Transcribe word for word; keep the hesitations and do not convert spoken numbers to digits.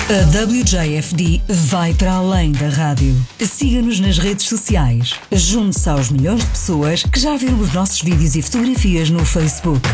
A W J F D vai para além da rádio. Siga-nos nas redes sociais. Junte-se aos milhões de pessoas que já viram os nossos vídeos e fotografias no Facebook.